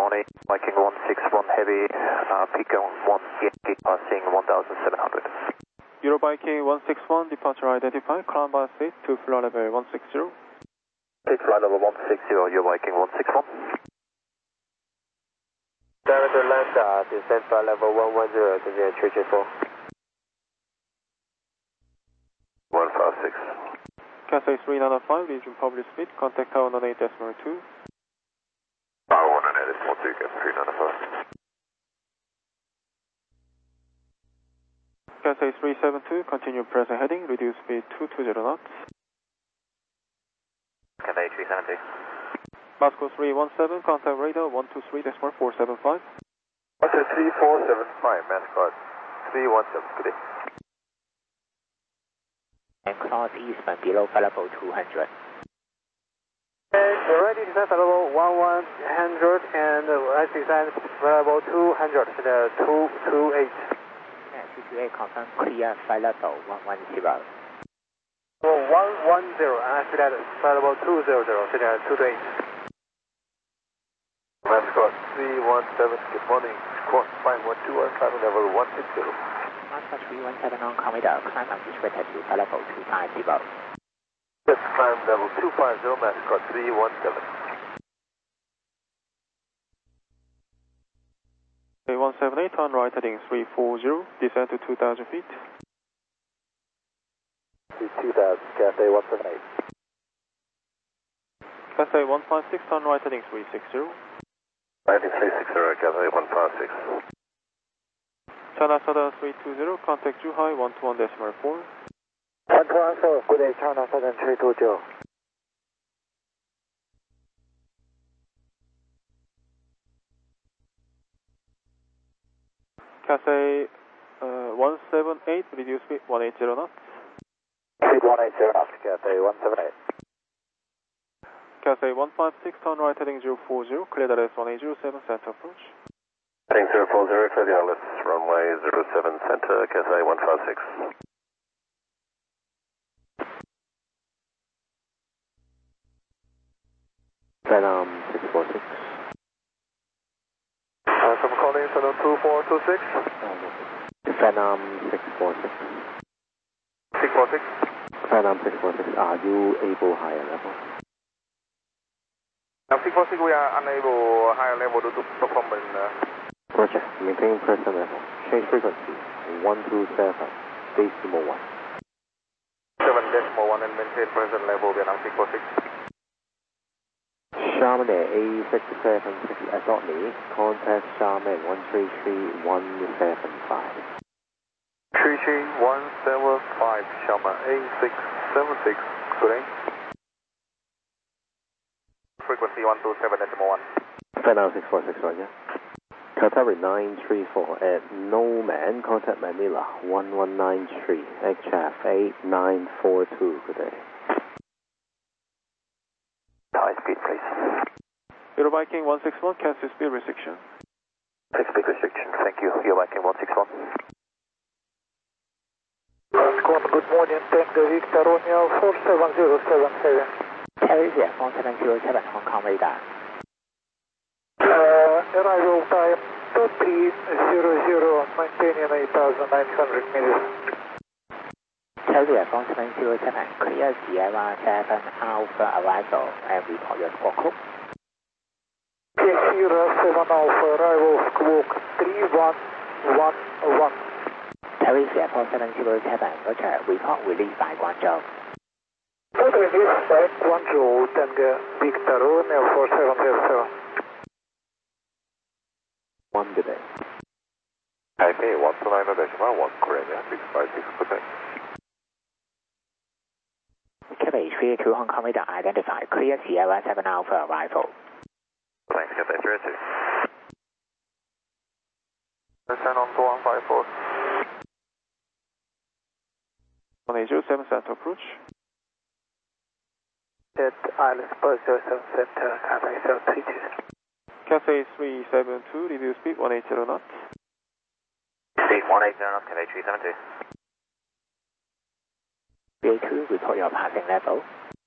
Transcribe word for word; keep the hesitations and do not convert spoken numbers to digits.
morning, Viking one six one Heavy, uh, peak on one Yankee passing one thousand seven hundred. Euro Viking one six one, departure identified, climb by seat to flight level one six zero. Take flight level one six zero, Euro Viking one six one. Diameter Lambda, descent flight level one one zero, continue three three four. one five six. Cathay three nine five, region public speed, contact tower one eight decimal two. Tower one eight decimal two, Cathay three nine five. Cathay three seven two, continue present heading, reduce speed two two zero knots. Cathay three seven two. Moscow three one seven, contact radar one two three decimal four seven five. Cathay three four seven five, Mascot three one seven, good day. And cross eastbound below flight level two hundred. And ready to descend flight level one one hundred and ready to descend flight level two hundred, uh, two two eight. two two eight confirm clear flight level one one zero. one one zero, and I see that flight level two hundred, see that two two eight. Mascot three one seven, good morning. Squawk five one two one, climb level one six zero. Moscow three one seven on commander, climb up restricted to flight level two five zero. Yes, climb level two five zero, Mascot three one seven. one seven eight, on right heading three four zero, descend to two thousand feet. two thousand, Cathay one seven eight. Cathay one five six, on right heading three six zero. Landing three six zero, Cathay one five six. China Southern three two zero, contact Zhuhai one two one decimal four. one two one four, good day, China Southern three two zero. Cathay uh, one seven eight, reduce speed one eighty knots. Speed one eighty knots, Cathay one seven eight. Cathay one five six, on right heading zero four zero, clear the rest one eight zero seven, center approach. Heading zero four zero, clear the Atlas, runway zero seven, center, Cathay one five six. Phenom six four six. Uh, some calling, Phenom two four two six. Phenom six four six. six four six. Phenom six four six, are you able higher level? Now six four six, we are unable higher level due to performance. Uh, Roger, maintain present level. Change frequency one two seven, decimal one. seven decimal one and maintain present level, Vietnam six four six. Charmin A six seven six Azotni, contact Charmin one three three one seven five. three three one seven five, Charmin A six seven six, good day. Frequency one two seven decimal one. Phenom six four six, Roger. Qatari nine three four at Noman, contact Manila one one nine three, H F eight nine four two, good day. High speed, please. Euro Viking one six one, cancel speed restriction. Take speed restriction, thank you. Euro Viking one six one. Squawk, good morning, Tango Victor Romeo four seven zero seven seven. Terry here, four seven zero seven, Hong Kong radar. Uh, arrival time two three zero zero, maintaining eight thousand nine hundred meters. Terry here, four seven zero seven, clear Sierra seven Alpha arrival and report your squawk code. Sierra seven Alpha, arrival squawk three one one one. Terry here, four seven zero seven, Roger, report released by Guangzhou. Okay, this is Guangzhou, Tango Victor Romeo four seven zero seven. One good day. Taipei one two nine decimal one, Korea six five six, good day. Cathay three two Hong Kong radar identified, clear Sierra seven Alpha arrival. Thanks, Cathay three two. Descend on two one five four. one eight zero seven, center approach. At Island Bus zero seven Center, Cathay seven three two. Cathay three seven two, reduce speed one eighty knots. Speed one eighty knots, Cathay three seven two. B A two, report your passing level.